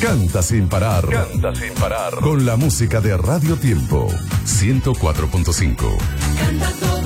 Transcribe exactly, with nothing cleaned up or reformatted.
Canta sin parar. Canta sin parar. Con la música de Radio Tiempo. ciento cuatro punto cinco. Canta todo